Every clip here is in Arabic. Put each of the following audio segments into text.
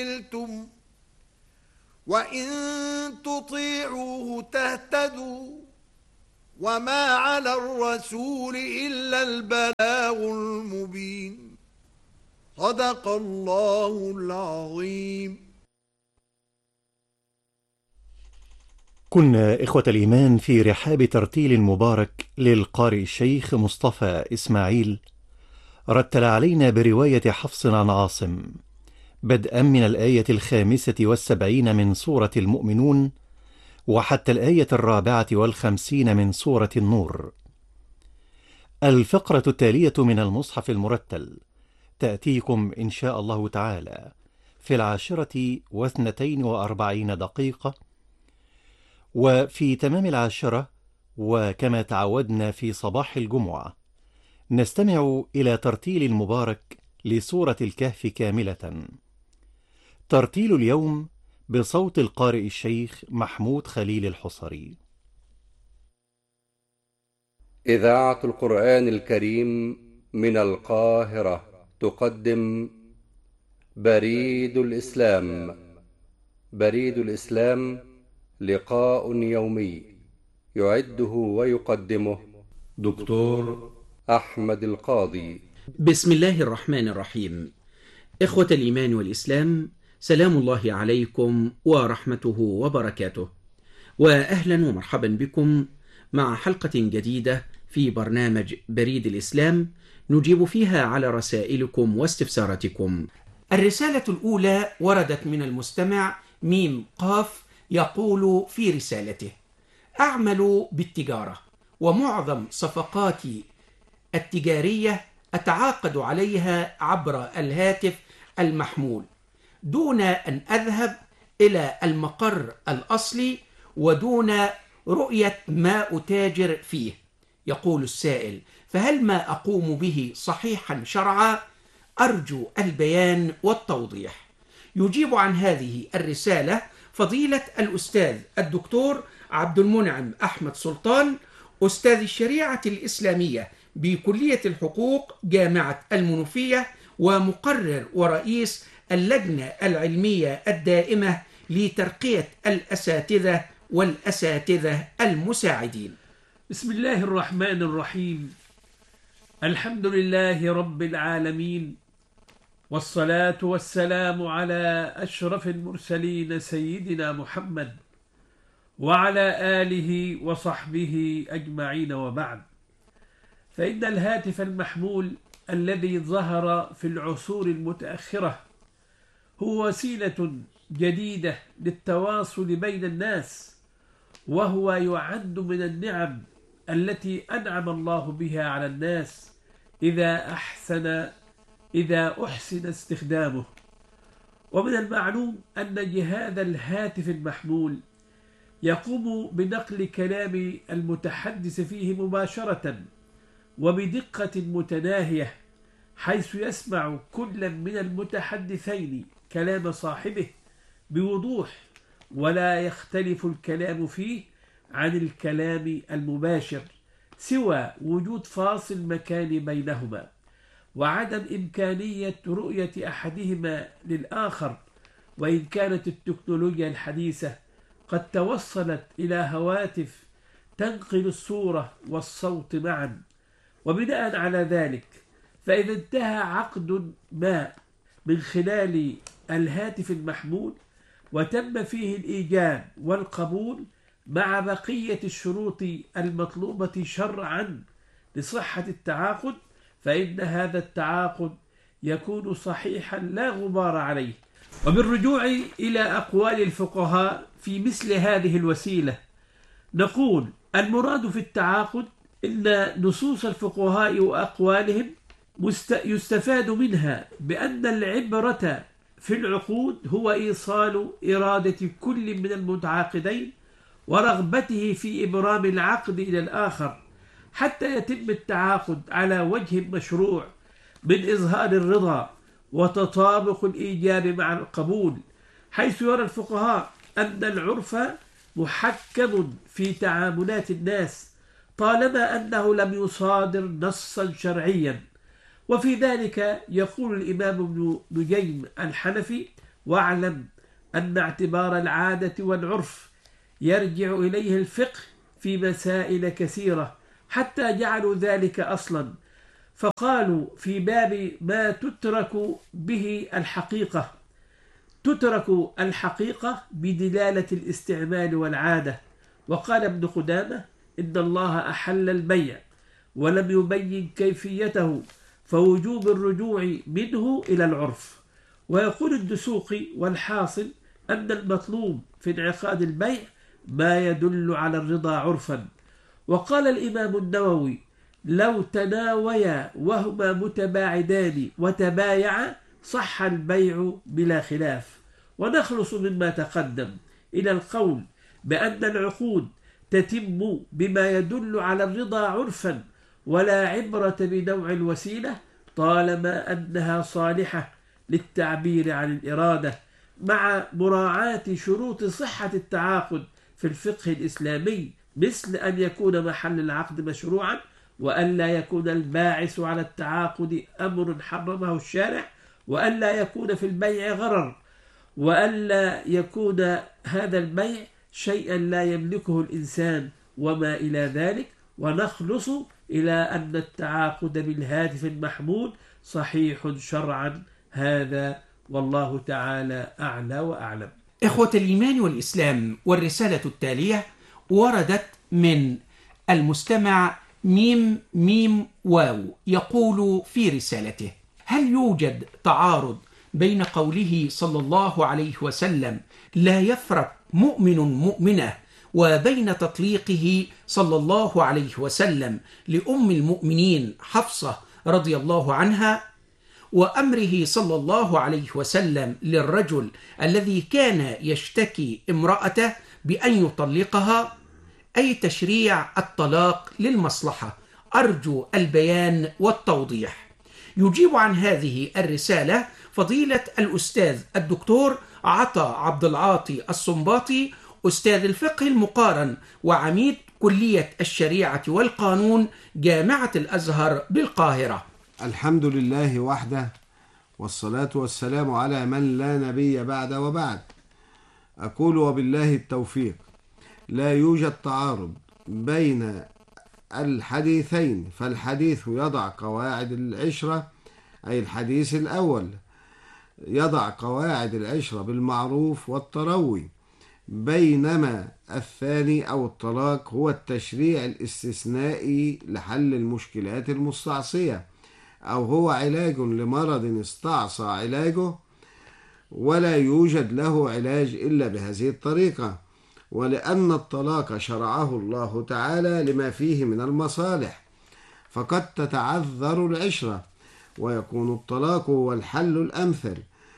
وإن تطيعوه تهتدوا وما على الرسول إلا البلاغ المبين. صدق الله العظيم. كنا إخوة الإيمان في رحاب ترتيل مبارك للقارئ الشيخ مصطفى إسماعيل، رتل علينا برواية حفص عن عاصم بدءا من الآية 75 من سورة المؤمنون وحتى الآية 54 من سورة النور. الفقرة التالية من المصحف المرتل تأتيكم إن شاء الله تعالى في 10:42 وفي تمام 10، وكما تعودنا في صباح الجمعة نستمع إلى ترتيل المبارك لسورة الكهف كاملة. ترتيل اليوم بصوت القارئ الشيخ محمود خليل الحصري. إذاعة القرآن الكريم من القاهرة تقدم بريد الإسلام. بريد الإسلام لقاء يومي يعده ويقدمه دكتور أحمد القاضي. بسم الله الرحمن الرحيم. إخوة الإيمان والإسلام، سلام الله عليكم ورحمته وبركاته، وأهلا ومرحبا بكم مع حلقة جديدة في برنامج بريد الإسلام نجيب فيها على رسائلكم واستفساراتكم. الرسالة الأولى وردت من المستمع ميم قاف، يقول في رسالته: أعمل بالتجارة، ومعظم صفقاتي التجارية أتعاقد عليها عبر الهاتف المحمول دون أن أذهب إلى المقر الأصلي ودون رؤية ما أتاجر فيه. يقول السائل: فهل ما أقوم به صحيحا شرعا؟ أرجو البيان والتوضيح. يجيب عن هذه الرسالة فضيلة الأستاذ الدكتور عبد المنعم أحمد سلطان، أستاذ الشريعة الإسلامية بكلية الحقوق جامعة المنوفية، ومقرر ورئيس اللجنة العلمية الدائمة لترقية الأساتذة والأساتذة المساعدين. بسم الله الرحمن الرحيم. الحمد لله رب العالمين، والصلاة والسلام على أشرف المرسلين سيدنا محمد وعلى آله وصحبه أجمعين، وبعد. فإن الهاتف المحمول الذي ظهر في العصور المتأخرة هو وسيلة جديدة للتواصل بين الناس، وهو يعد من النعم التي أنعم الله بها على الناس إذا أحسن استخدامه. ومن المعلوم أن جهاز الهاتف المحمول يقوم بنقل كلام المتحدث فيه مباشرة وبدقة متناهية، حيث يسمع كل من المتحدثين كلام صاحبه بوضوح، ولا يختلف الكلام فيه عن الكلام المباشر، سوى وجود فاصل مكاني بينهما وعدم إمكانية رؤية أحدهما للآخر. وإن كانت التكنولوجيا الحديثة قد توصلت إلى هواتف تنقل الصورة والصوت معا، وبناء على ذلك فإذا انتهى عقد ما من خلال الهاتف المحمول وتم فيه الإيجاب والقبول مع بقية الشروط المطلوبة شرعا لصحة التعاقد، فإن هذا التعاقد يكون صحيحا لا غبار عليه. وبالرجوع إلى أقوال الفقهاء في مثل هذه الوسيلة نقول: المراد في التعاقد إن نصوص الفقهاء وأقوالهم يستفاد منها بأن العبرة في العقود هو إيصال إرادة كل من المتعاقدين ورغبته في إبرام العقد إلى الآخر حتى يتم التعاقد على وجه مشروع من إظهار الرضا وتطابق الإيجاب مع القبول، حيث يرى الفقهاء أن العرف محكم في تعاملات الناس طالما أنه لم يصادر نصا شرعيا. وفي ذلك يقول الإمام ابن نجيم الحنفي واعلم أن اعتبار العادة والعرف يرجع إليه الفقه في مسائل كثيرة حتى جعلوا ذلك أصلا، فقالوا في باب ما تترك به الحقيقة، تترك الحقيقة بدلالة الاستعمال والعادة. وقال ابن قدامة إن الله أحل البيع ولم يبين كيفيته فوجوب الرجوع منه إلى العرف. ويقول الدسوقي والحاصل أن المطلوب في انعقاد البيع ما يدل على الرضا عرفا. وقال الإمام النووي لو تناويا وهما متباعدان وتبايعا صح البيع بلا خلاف. ونخلص مما تقدم إلى القول بأن العقود تتم بما يدل على الرضا عرفا ولا عبرة بنوع الوسيلة طالما أنها صالحة للتعبير عن الإرادة، مع مراعاة شروط صحة التعاقد في الفقه الإسلامي، مثل أن يكون محل العقد مشروعا، وأن لا يكون الباعث على التعاقد أمر حرمه الشارع، وأن لا يكون في البيع غرر، وأن لا يكون هذا البيع شيئا لا يملكه الإنسان وما إلى ذلك. ونخلص إلى أن التعاقد بالهاتف المحمول صحيح شرعا. هذا والله تعالى أعلى وأعلم. إخوة الإيمان والإسلام، والرسالة التالية وردت من المستمع ميم ميم واو، يقول في رسالته: هل يوجد تعارض بين قوله صلى الله عليه وسلم لا يفرق مؤمن مؤمنة وبين تطليقه صلى الله عليه وسلم لأم المؤمنين حفصة رضي الله عنها، وأمره صلى الله عليه وسلم للرجل الذي كان يشتكي امرأته بأن يطلقها، أي تشريع الطلاق للمصلحة؟ أرجو البيان والتوضيح. يجيب عن هذه الرسالة فضيلة الأستاذ الدكتور عطا عبد العاطي الصنباطي، أستاذ الفقه المقارن وعميد كلية الشريعة والقانون جامعة الأزهر بالقاهرة. الحمد لله وحده، والصلاة والسلام على من لا نبي بعد وبعد. أقول وبالله التوفيق. لا يوجد تعارض بين الحديثين، فالحديث يضع قواعد العشرة، أي الحديث الأول يضع قواعد العشرة بالمعروف والتروي، بينما الثاني أو الطلاق هو التشريع الاستثنائي لحل المشكلات المستعصية، أو هو علاج لمرض استعصى علاجه ولا يوجد له علاج إلا بهذه الطريقة. ولأن الطلاق شرعه الله تعالى لما فيه من المصالح، فقد تتعذر العشرة، ويكون الطلاق هو الحل الأمثل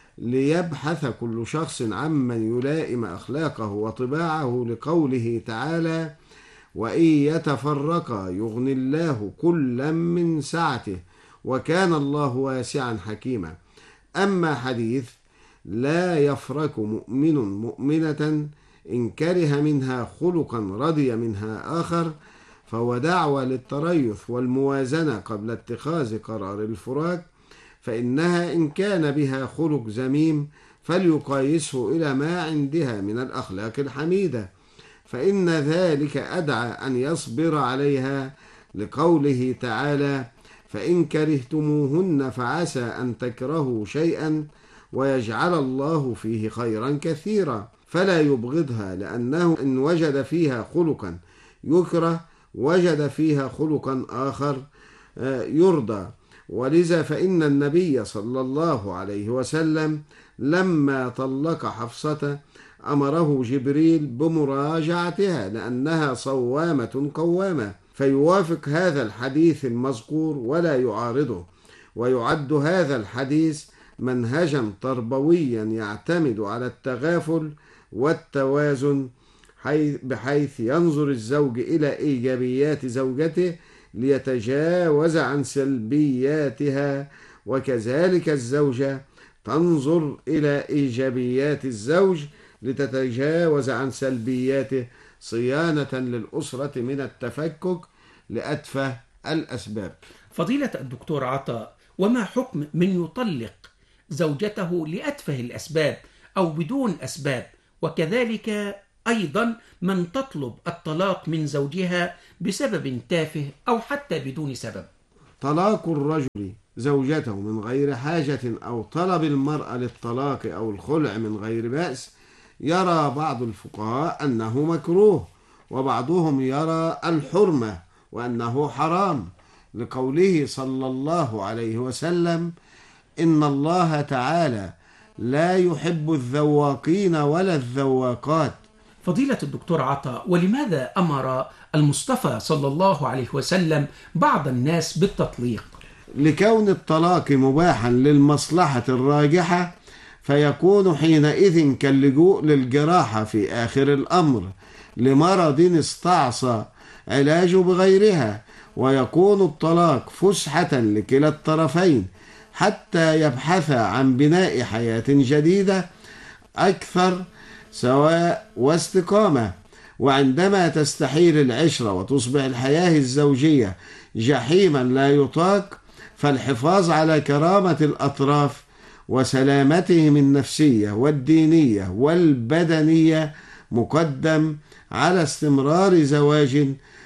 ليبحث كل شخص عمن يلائم أخلاقه وطباعه، لقوله تعالى: وإن يتفرقا يغني الله كلا من سعته وكان الله واسعا حكيما. أما حديث لا يفرق مؤمن مؤمنة إن كره منها خلقا رضي منها آخر، فهو دعوة للتريث والموازنة قبل اتخاذ قرار الفراق، فإنها إن كان بها خلق ذميم فليقايسه إلى ما عندها من الأخلاق الحميدة، فإن ذلك أدعى أن يصبر عليها، لقوله تعالى: فإن كرهتموهن فعسى أن تكرهوا شيئا ويجعل الله فيه خيرا كثيرا. فلا يبغضها، لأنه إن وجد فيها خلقا يكره وجد فيها خلقا آخر يرضى. ولذا فإن النبي صلى الله عليه وسلم لما طلق حفصة أمره جبريل بمراجعتها، لأنها صوامة قوامة، فيوافق هذا الحديث المذكور ولا يعارضه. ويعد هذا الحديث منهجا تربويا يعتمد على التغافل والتوازن، بحيث ينظر الزوج إلى إيجابيات زوجته ليتجاوز عن سلبياتها، وكذلك الزوجة تنظر إلى إيجابيات الزوج لتتجاوز عن سلبياته، صيانة للأسرة من التفكك لأتفه الأسباب. فضيلة الدكتور عطا، وما حكم من يطلق زوجته لأتفه الأسباب أو بدون أسباب، وكذلك أيضا من تطلب الطلاق من زوجها بسبب تافه أو حتى بدون سبب. طلاق الرجل زوجته من غير حاجة أو طلب المرأة للطلاق أو الخلع من غير بأس يرى بعض الفقهاء أنه مكروه، وبعضهم يرى الحرمة وأنه حرام، لقوله صلى الله عليه وسلم: إن الله تعالى لا يحب الذواقين ولا الذواقات. فضيلة الدكتور عطا، ولماذا أمر المصطفى صلى الله عليه وسلم بعض الناس بالتطليق؟ لكون الطلاق مباحا للمصلحة الراجحة، فيكون حينئذ كاللجوء للجراحة في آخر الأمر لمرض استعصى علاجه بغيرها، ويكون الطلاق فسحة لكلا الطرفين حتى يبحث عن بناء حياة جديدة أكثر سواء واستقامة. وعندما تستحيل العشرة وتصبح الحياة الزوجية جحيما لا يطاق، فالحفاظ على كرامة الأطراف وسلامتهم النفسية والدينية والبدنية مقدم على استمرار زواج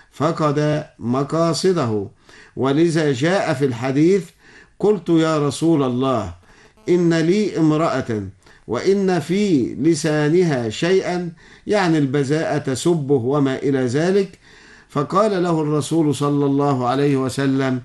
فقد مقاصده. ولذا جاء في الحديث: قلت يا رسول الله إن لي امرأة وإن في لسانها شيئا، يعني البذاءة تسبه وما إلى ذلك، فقال له الرسول صلى الله عليه وسلم: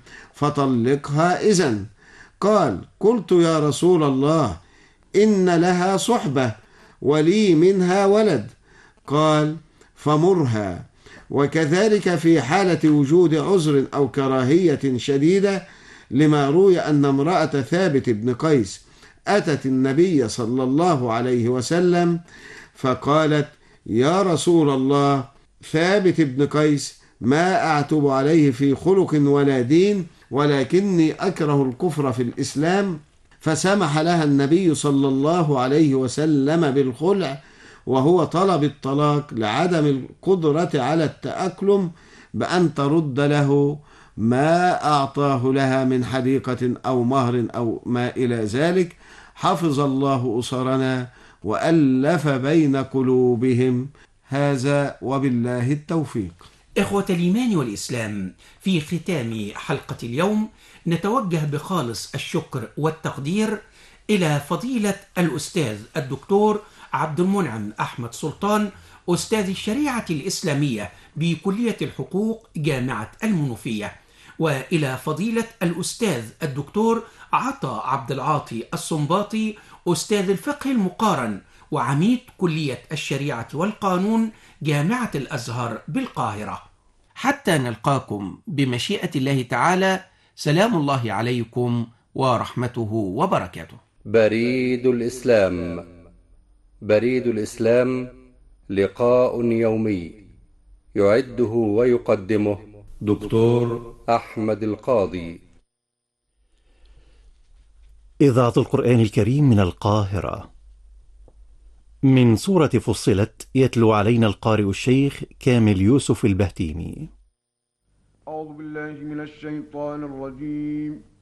فطلقها إذن. قال: قلت يا رسول الله إن لها صحبة ولي منها ولد. قال: فمرها. وكذلك في حالة وجود عذر أو كراهية شديدة، لما روي أن امرأة ثابت بن قيس أتت النبي صلى الله عليه وسلم فقالت: يا رسول الله، ثابت بن قيس ما أعتب عليه في خلق ولا دين، ولكني أكره الكفر في الإسلام. فسمح لها النبي صلى الله عليه وسلم بالخلع، وهو طلب الطلاق لعدم القدرة على التأقلم بأن ترد له ما أعطاه لها من حديقة أو مهر أو ما إلى ذلك. حفظ الله أسرنا وألف بين قلوبهم. هذا وبالله التوفيق. إخوة الإيمان والإسلام، في ختام حلقة اليوم نتوجه بخالص الشكر والتقدير إلى فضيلة الأستاذ الدكتور عبد المنعم أحمد سلطان، أستاذ الشريعة الإسلامية بكلية الحقوق جامعة المنوفية، وإلى فضيلة الأستاذ الدكتور عطا عبد العاطي الصنباطي، أستاذ الفقه المقارن وعميد كلية الشريعة والقانون جامعة الأزهر بالقاهرة. حتى نلقاكم بمشيئة الله تعالى، سلام الله عليكم ورحمته وبركاته. بريد الإسلام. بريد الإسلام لقاء يومي يعده ويقدمه دكتور أحمد القاضي. إذاعة القرآن الكريم من القاهرة. من سورة فصلت يتلو علينا القارئ الشيخ كامل يوسف البهتيمي. أعوذ بالله من الشيطان الرجيم.